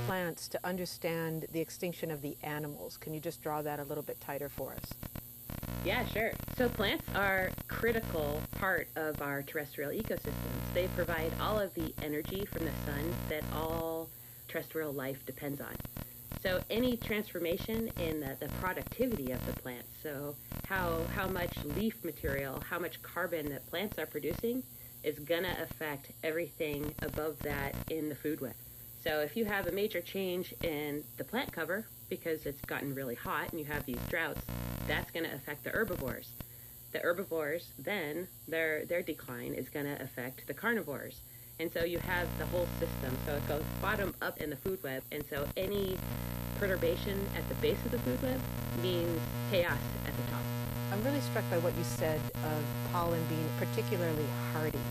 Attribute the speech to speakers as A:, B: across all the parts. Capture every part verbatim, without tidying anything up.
A: plants to understand the extinction of the animals. Can you just draw that a little bit tighter for us?
B: Yeah, sure. So plants are a critical part of our terrestrial ecosystems. They provide all of the energy from the sun that all terrestrial life depends on. So any transformation in the, the productivity of the plants, so how, how much leaf material, how much carbon that plants are producing is going to affect everything above that in the food web. So if you have a major change in the plant cover because it's gotten really hot and you have these droughts, that's going to affect the herbivores. The herbivores, then, their their decline is going to affect the carnivores. And so you have the whole system. So it goes bottom up in the food web. And so any perturbation at the base of the food web means chaos at the top.
A: I'm really struck by what you said of pollen being particularly hardy.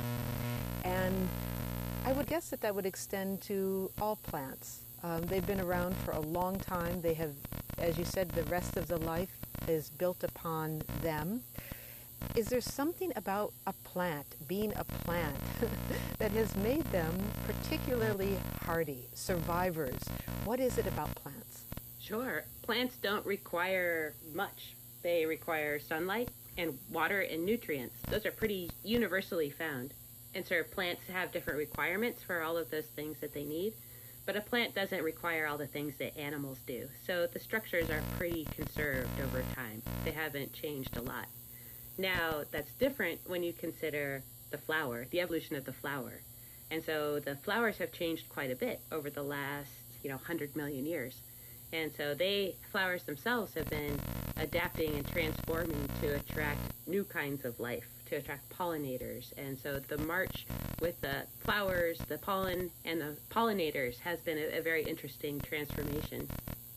A: And I would guess that that would extend to all plants. Um, they've been around for a long time. They have, as you said, the rest of the life is built upon them. Is there something about a plant, being a plant, that has made them particularly hardy, survivors? What is it about plants?
B: Sure. Plants don't require much. They require sunlight and water and nutrients. Those are pretty universally found. And so plants have different requirements for all of those things that they need. But a plant doesn't require all the things that animals do. So the structures are pretty conserved over time. They haven't changed a lot. Now, that's different when you consider the flower, the evolution of the flower. And so the flowers have changed quite a bit over the last, you know, one hundred million years. And so they, flowers themselves have been adapting and transforming to attract new kinds of life, to attract pollinators. And so the march with the flowers, the pollen, and the pollinators has been a, a very interesting transformation.